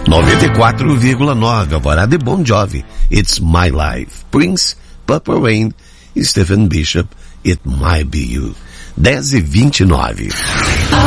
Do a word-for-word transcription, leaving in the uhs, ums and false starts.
noventa e quatro vírgula nove, agora The Bon Jovi, It's My Life. Prince, Purple Rain e Stephen Bishop, It Might Be You. dez e vinte e nove.